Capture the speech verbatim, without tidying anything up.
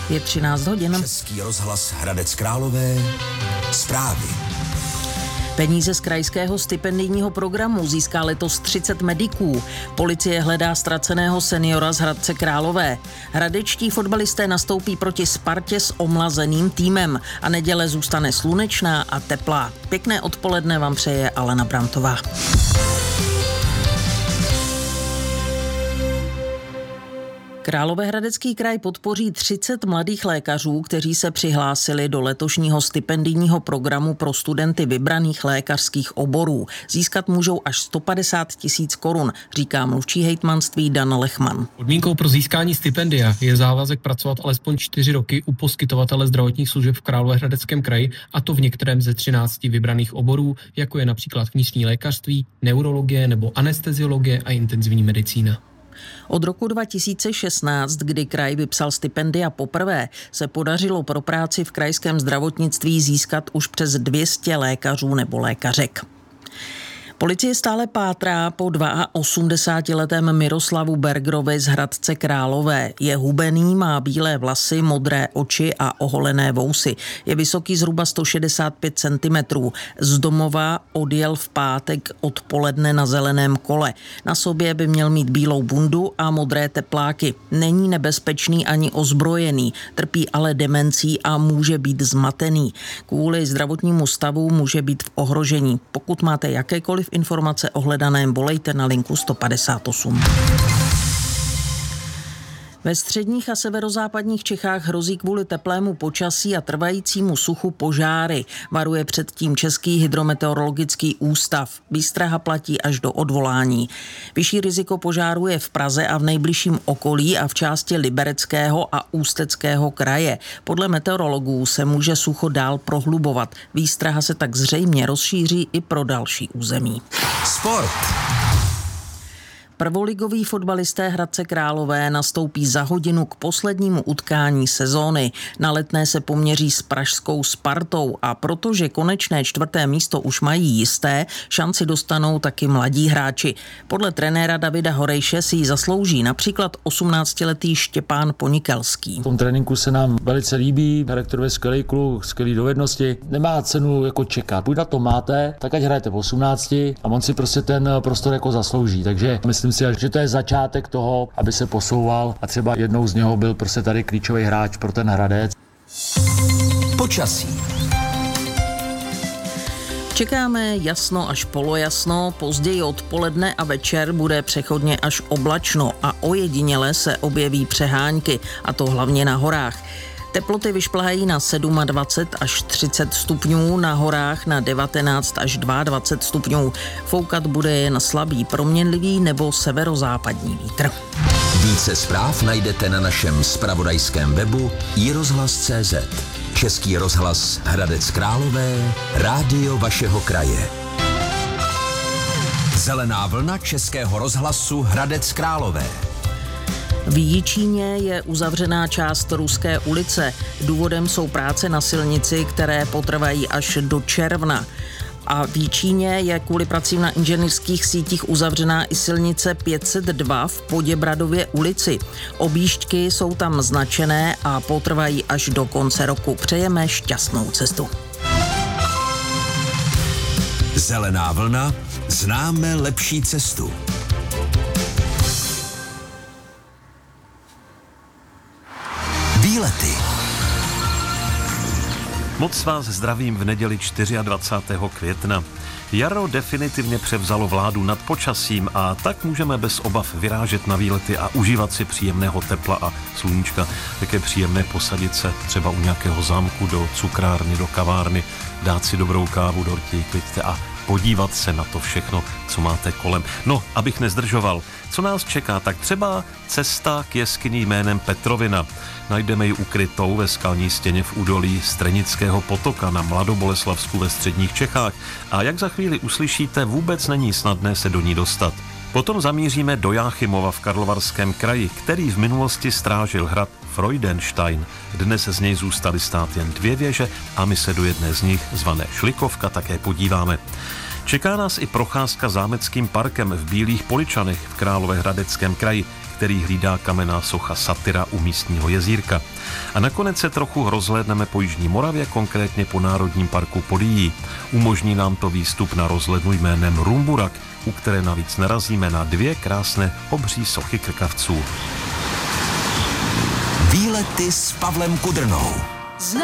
Je třináct hodin. Český rozhlas Hradec Králové. Zprávy. Peníze z krajského stipendijního programu získá letos třicet mediků. Policie hledá ztraceného seniora z Hradce Králové. Hradečtí fotbalisté nastoupí proti Spartě s omlazeným týmem a neděle zůstane slunečná a teplá. Pěkné odpoledne vám přeje Alena Brantová. Královéhradecký kraj podpoří třicet mladých lékařů, kteří se přihlásili do letošního stipendijního programu pro studenty vybraných lékařských oborů. Získat můžou až sto padesát tisíc korun, říká mluvčí hejtmanství Dan Lechman. Podmínkou pro získání stipendia je závazek pracovat alespoň čtyři roky u poskytovatele zdravotních služeb v Královéhradeckém kraji, a to v některém ze třinácti vybraných oborů, jako je například vnitřní lékařství, neurologie nebo anesteziologie a intenzivní medicína. Od roku dva tisíce šestnáct, kdy kraj vypsal stipendia poprvé, se podařilo pro práci v krajském zdravotnictví získat už přes dvě stě lékařů nebo lékařek. Policie stále pátrá po osmdesátiletém Miroslavu Bergerovi z Hradce Králové. Je hubený, má bílé vlasy, modré oči a oholené vousy. Je vysoký zhruba sto šedesát pět centimetrů. Z domova odjel v pátek odpoledne na zeleném kole. Na sobě by měl mít bílou bundu a modré tepláky. Není nebezpečný ani ozbrojený, trpí ale demencí a může být zmatený. Kvůli zdravotnímu stavu může být v ohrožení. Pokud máte jakékoliv informace o hledaném, volejte na linku sto padesát osm. Ve středních a severozápadních Čechách hrozí kvůli teplému počasí a trvajícímu suchu požáry. Varuje před tím Český hydrometeorologický ústav. Výstraha platí až do odvolání. Vyšší riziko požáru je v Praze a v nejbližším okolí a v části Libereckého a Ústeckého kraje. Podle meteorologů se může sucho dál prohlubovat. Výstraha se tak zřejmě rozšíří i pro další území. Sport. Prvoligoví fotbalisté Hradce Králové nastoupí za hodinu k poslednímu utkání sezóny. Na Letné se poměří s pražskou Spartou a protože konečné čtvrté místo už mají jisté, šanci dostanou taky mladí hráči. Podle trenéra Davida Horejše si ji zaslouží například osmnáctiletý Štěpán Ponikelský. V tom tréninku se nám velice líbí, charakterově skvělý kluk, skvělý dovednosti. Nemá cenu jako čekat. Buď na to máte, tak ať hrajete v osmnácti a on si prostě ten prostor jako zaslouží. Takže myslím si, že to je začátek toho, aby se posouval a třeba jednou z něho byl prostě tady klíčový hráč pro ten Hradec. Počasí. Čekáme jasno až polojasno, později odpoledne a večer bude přechodně až oblačno a ojediněle se objeví přehánky, a to hlavně na horách. Teploty vyšplhají na dvacet sedm až třicet stupňů, na horách na devatenáct až dvacet dva stupňů. Foukat bude jen slabý proměnlivý nebo severozápadní vítr. Více zpráv najdete na našem zpravodajském webu i rozhlas tečka cé zet. Český rozhlas Hradec Králové, rádio vašeho kraje. Zelená vlna Českého rozhlasu Hradec Králové. V Jičíně je uzavřená část Ruské ulice. Důvodem jsou práce na silnici, které potrvají až do června. A v Jičíně je kvůli pracím na inženýrských sítích uzavřená i silnice pět set dva v Poděbradově ulici. Objížďky jsou tam značené a potrvají až do konce roku. Přejeme šťastnou cestu. Zelená vlna, známe lepší cestu. Výlety. Moc vás zdravím v neděli dvacátého čtvrtého května. Jaro definitivně převzalo vládu nad počasím a tak můžeme bez obav vyrážet na výlety a užívat si příjemného tepla a sluníčka. Jak je příjemné posadit se třeba u nějakého zámku, do cukrárny, do kavárny, dát si dobrou kávu, dortí, kliďte a podívat se na to všechno, co máte kolem. No, abych nezdržoval, co nás čeká, tak třeba cesta k jeskyni jménem Petrovina. Najdeme ji ukrytou ve skalní stěně v údolí Strenického potoka na Mladoboleslavsku ve středních Čechách a jak za chvíli uslyšíte, vůbec není snadné se do ní dostat. Potom zamíříme do Jáchymova v Karlovarském kraji, který v minulosti strážil hrad Freudenstein. Dnes z něj zůstaly stát jen dvě věže a my se do jedné z nich, zvané Šlikovka, také podíváme. Čeká nás i procházka zámeckým parkem v Bílých Poličanech v Královéhradeckém kraji, který hlídá kamenná socha Satyra u místního jezírka. A nakonec se trochu rozhlédneme po Jižní Moravě, konkrétně po Národním parku Podyjí. Umožní nám to výstup na rozhlednu jménem Rumburak, u které navíc narazíme na dvě krásné obří sochy krkavců. Výlety s Pavlem Kudrnou.